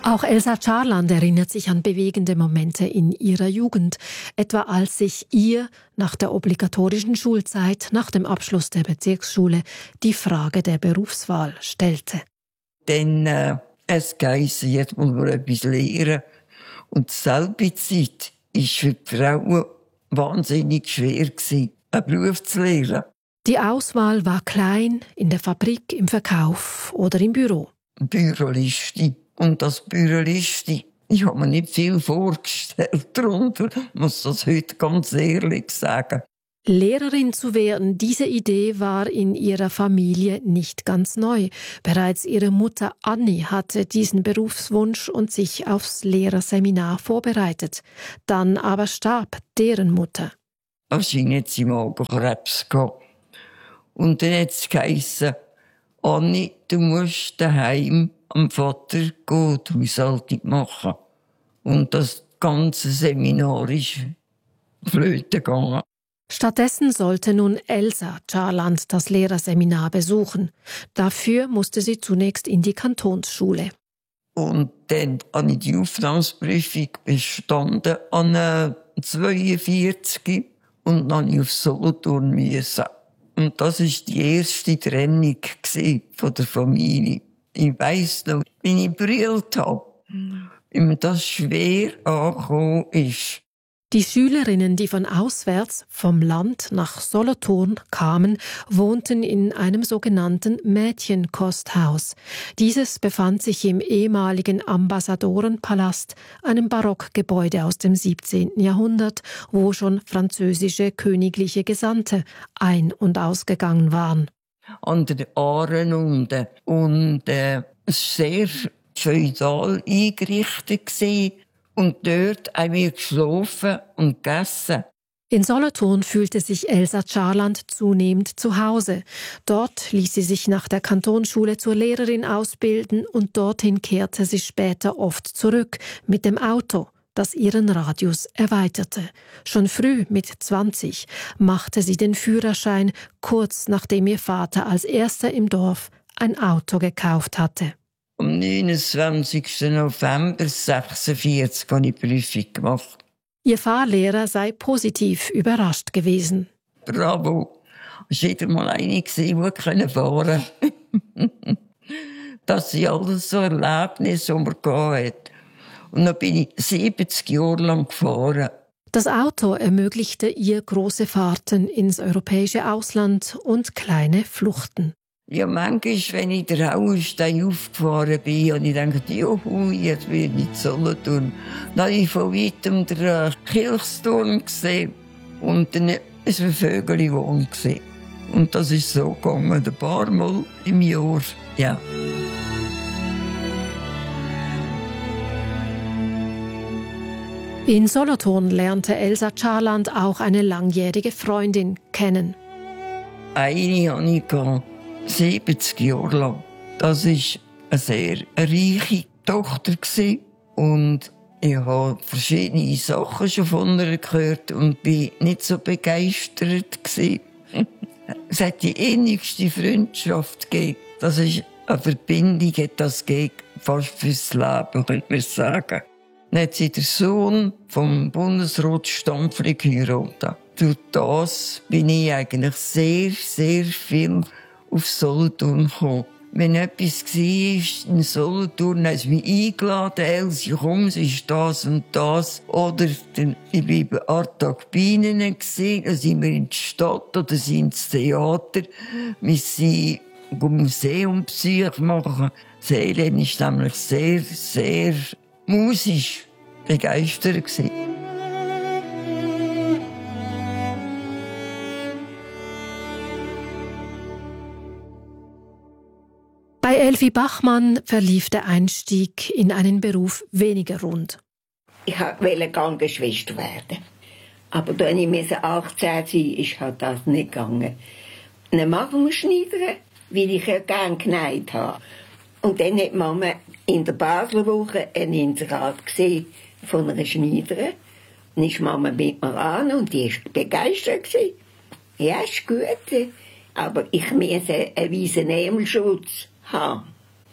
Auch Elsa Charland erinnert sich an bewegende Momente in ihrer Jugend, etwa als sich ihr nach der obligatorischen Schulzeit, nach dem Abschluss der Bezirksschule, die Frage der Berufswahl stellte. Dann es geheißen, jetzt muss man etwas lernen. Und dieselbe Zeit war für die Frauen wahnsinnig schwer, einen Beruf zu lernen. Die Auswahl war klein, in der Fabrik, im Verkauf oder im Büro. Büroliste. Und das Büroliste, ich habe mir nicht viel vorgestellt darunter, muss das heute ganz ehrlich sagen. Lehrerin zu werden, diese Idee war in ihrer Familie nicht ganz neu. Bereits ihre Mutter Anni hatte diesen Berufswunsch und sich aufs Lehrerseminar vorbereitet. Dann aber starb deren Mutter. Wahrscheinlich hat sie Magenkrebs gehabt. Und dann hat es geheissen, Anni, du musst daheim am Vater die Haushaltung machen. Und das ganze Seminar ist flöten gegangen. Stattdessen sollte nun Elsa Charland das Lehrerseminar besuchen. Dafür musste sie zunächst in die Kantonsschule. Und dann habe ich die Aufnahmeprüfung bestanden an 42 und dann musste ich auf Solothurn müssen. Und das war die erste Trennung von der Familie. Ich weiss noch, wie ich brüllt habe, wie mir das schwer angekommen ist. Die Schülerinnen, die von auswärts, vom Land nach Solothurn kamen, wohnten in einem sogenannten Mädchenkosthaus. Dieses befand sich im ehemaligen Ambassadorenpalast, einem Barockgebäude aus dem 17. Jahrhundert, wo schon französische königliche Gesandte ein- und ausgegangen waren. An der Aare unten. Und sehr feudal eingerichtet gewesen. Und dort haben wir geschlafen und gegessen. In Solothurn fühlte sich Elsa Charland zunehmend zu Hause. Dort ließ sie sich nach der Kantonsschule zur Lehrerin ausbilden und dorthin kehrte sie später oft zurück mit dem Auto, das ihren Radius erweiterte. Schon früh, mit 20, machte sie den Führerschein, kurz nachdem ihr Vater als erster im Dorf ein Auto gekauft hatte. Am 29. November 1946 habe ich die Prüfung gemacht. Ihr Fahrlehrer sei positiv überrascht gewesen. Bravo! Es war wieder mal eine, die fahren konnte. Das sind alles so Erlebnisse, die man hatte. Und dann bin ich 70 Jahre lang gefahren. Das Auto ermöglichte ihr große Fahrten ins europäische Ausland und kleine Fluchten. Ja, manchmal, wenn ich den Auenstein aufgefahren bin, habe ich gedacht, juhu, jetzt bin ich in Solothurn. Dann habe ich von weitem den Kirchturm gesehen. Und dann war es ein Vögelwohn. Und das ist so gegangen, ein paar Mal im Jahr. Ja. In Solothurn lernte Elsa Charland auch eine langjährige Freundin kennen. Eine hatte ich 70 Jahre lang. Das war eine sehr reiche Tochter. Und ich habe verschiedene Sachen schon von ihr gehört und war nicht so begeistert. Es hat die innigste Freundschaft gegeben. Das ist eine Verbindung, das fast fürs Leben, könnte man sagen. Dann hat sie den Sohn vom Bundesrat Stampfli geheiratet. Durch das bin ich eigentlich sehr, sehr viel auf Solothurn gekommen. Wenn etwas war in Solothurn, haben sie mich eingeladen, Elsie, komm, es ist das und das. Oder ich war bei Artag Bienen, dann sind wir in die Stadt oder sind ins Theater. Wir sind Museumbesuche machen. Seelen war nämlich sehr, sehr musisch begeistert gewesen. Bei Elfi Bachmann verlief der Einstieg in einen Beruf weniger rund. Ich wollte Krankenschwester werden. Aber da ich 18 sein, ist halt das nicht gegangen. Dann machen wir schneidern, weil ich ja gerne genäht habe. Und dann hat Mama in der Basler Woche ein Inserat gesehen von einer Schneiderin. Dann ist Mama mit mir an und die war begeistert. Ja, ist gut, aber ich musste einen weißen Ärmelschutz haben.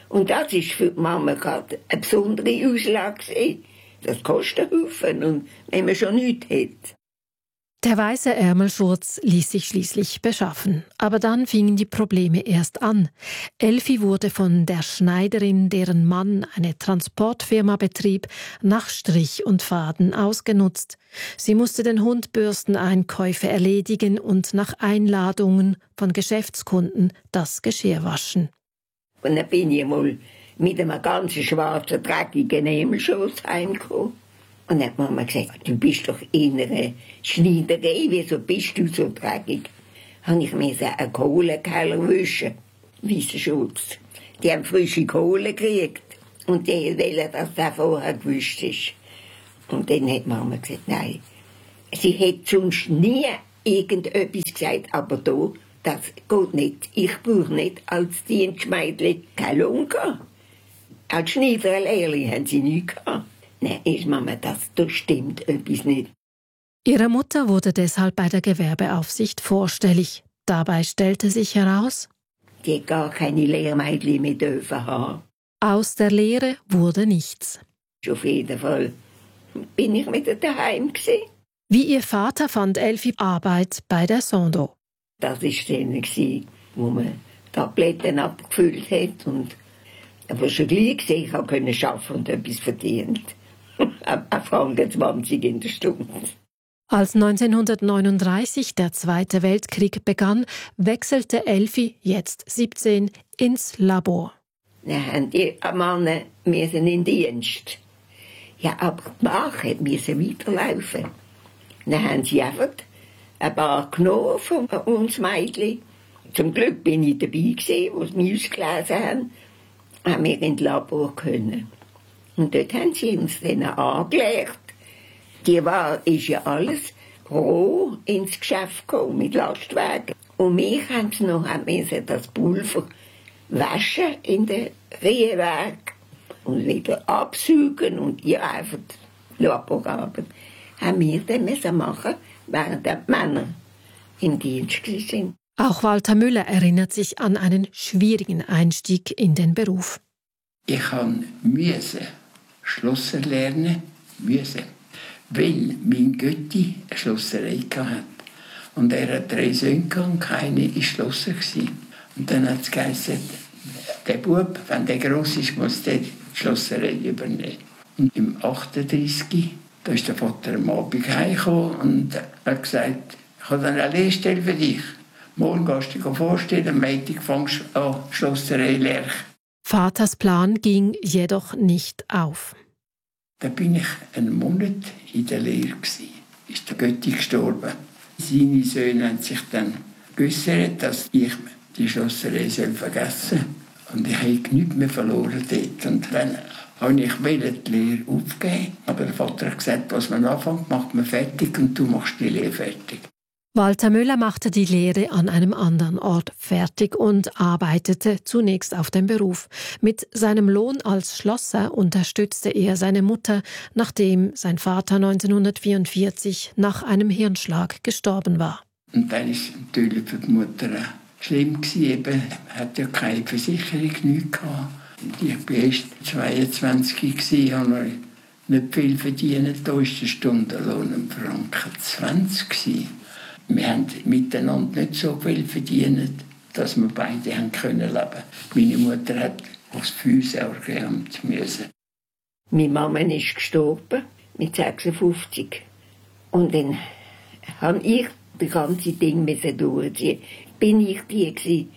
Und das war für die Mama gerade eine besondere Auslage. Das kostet Haufen, und wenn man schon nichts hat. Der weiße Ärmelschurz ließ sich schließlich beschaffen. Aber dann fingen die Probleme erst an. Elfi wurde von der Schneiderin, deren Mann eine Transportfirma betrieb, nach Strich und Faden ausgenutzt. Sie musste den Hundbürsteneinkäufe erledigen und nach Einladungen von Geschäftskunden das Geschirr waschen. Und dann bin ich mal mit einem ganz schwarzen, dreckigen Ärmelschurz heimgekommen. Und dann hat Mama gesagt, du bist doch in einer Schneiderei, wieso bist du so dreckig? Habe ich mir einen Kohlenkeller wischen, weißen Schutz. Die haben frische Kohle gekriegt und die wollen, dass der vorher gewischt ist. Und dann hat Mama gesagt, nein, sie hätte sonst nie irgendetwas gesagt, aber da, das geht nicht. Ich brauche nicht als Dienstmädchen keine Lohn gehabt. Als Schneiderlehrling haben sie nichts gehabt. Nein, ist Mama, da stimmt etwas nicht. Ihre Mutter wurde deshalb bei der Gewerbeaufsicht vorstellig. Dabei stellte sich heraus, die hat gar keine Lehrmädchen mehr dürfen haben. Aus der Lehre wurde nichts. Auf jeden Fall bin ich wieder daheim gewesen. Wie ihr Vater fand Elfi Arbeit bei der Sando. Das war dann, wo man Tabletten abgefüllt hat. Und aber schon gleich gesehen, ich konnte arbeiten und etwas verdient. Auf Franken 20 in der Stunde. Als 1939 der Zweite Weltkrieg begann, wechselte Elfi, jetzt 17, ins Labor. Dann haben die Männer in den Dienst. Ja, aber die Mache musste weiterlaufen. Dann haben sie einfach ein paar genommen von uns Mädchen. Zum Glück bin ich dabei gewesen, wo sie mich ausgelesen haben wir in das Labor können. Und dort haben sie uns dann angelegt. Die Ware ist ja alles roh ins Geschäft gekommen, mit Lastwagen. Und wir haben sie noch das Pulver waschen in den Rehenwerk und wieder absaugen und ja, einfach Laborarbeit haben wir dann müssen machen, während die Männer im Dienst waren. Auch Walter Müller erinnert sich an einen schwierigen Einstieg in den Beruf. Ich musste Schlosser lernen, weil mein Götti eine Schlosserei hatte. Und er hat 3 Söhne und keine war Schlosser. Und dann hat es geheißen, der Bub, wenn der gross ist, muss der die Schlosserei übernehmen. Und im 38. Da ist der Vater am Abend heimgekommen und hat gesagt, ich habe eine Lehrstelle für dich. Morgen gehst du dir vorstellen, am Montag fängst du an, Schlosserei lernen. Vaters Plan ging jedoch nicht auf. Da bin ich einen Monat in der Lehre. Ist der Götti gestorben. Seine Söhne haben sich dann geäussert, dass ich die Schlosserei vergessen soll. Und ich habe nichts mehr verloren dort. Und dann wollte ich die Lehre aufgeben. Aber der Vater hat gesagt, was man anfängt, macht man fertig und du machst die Lehre fertig. Walter Müller machte die Lehre an einem anderen Ort fertig und arbeitete zunächst auf dem Beruf. Mit seinem Lohn als Schlosser unterstützte er seine Mutter, nachdem sein Vater 1944 nach einem Hirnschlag gestorben war. Und dann war es natürlich für die Mutter schlimm gewesen. Hat ja keine Versicherung, nichts gehabt. Ich war erst 22 und habe nicht viel verdient. Da war der Stundenlohn 1,20 Franken. Wir haben miteinander nicht so viel verdient, dass wir beide leben können. Meine Mutter hat aufs Fürsorgeamt müssen. Meine Mama ist gestorben mit 56. Und dann habe ich das ganze Ding durchziehen. Bin ich die gewesen,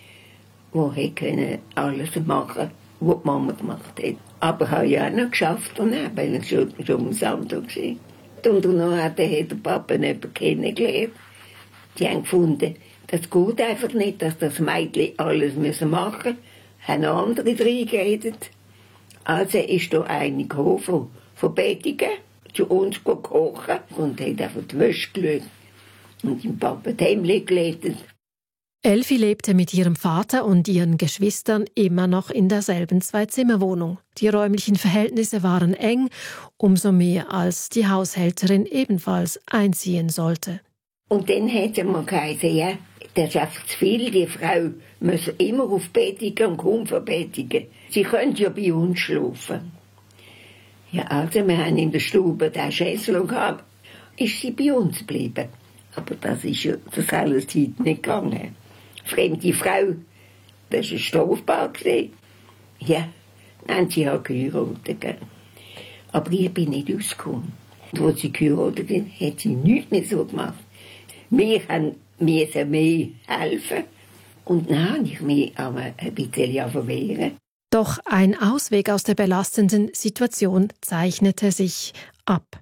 die alles machen konnte, was die Mama gemacht hat. Aber ich habe ja auch noch geschafft und dann bin ich schon am Sando gewesen. Und dann hat der Papa jemanden kennengelernt. Die haben gefunden, das geht einfach nicht, dass das Mädchen alles machen müssen. Haben andere reingeredet. Also ist da eine gekommen von Bettigen zu uns kochen und hat einfach die Wäsche gelegt und dem Papa die Hemden gelegt. Elfi lebte mit ihrem Vater und ihren Geschwistern immer noch in derselben 2-Zimmer-Wohnung. Die räumlichen Verhältnisse waren eng, umso mehr als die Haushälterin ebenfalls einziehen sollte. Und dann hat sie mir gesagt, ja, das ist einfach zu viel, die Frau muss immer auf Bettigen und kaum von Bettigen. Sie können ja bei uns schlafen. Ja, also wir haben in der Stube den Schässel gehabt, ist sie bei uns geblieben. Aber das ist ja das alles Zeit nicht gegangen. Fremde Frau, das war strafbar. Ja, dann haben sie auch geheiratet. Aber ich bin nicht ausgekommen. Und als sie geheiratet haben, hat sie nichts mehr so gemacht. Wir mussten mehr helfen. Und dann habe ich mich aber ein bisschen verwehren. Doch ein Ausweg aus der belastenden Situation zeichnete sich ab.